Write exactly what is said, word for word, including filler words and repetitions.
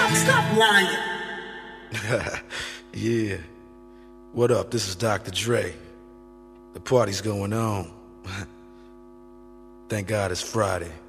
Stop lying. Yeah. What up? This is Doctor Dre. The party's going on. Thank God it's Friday.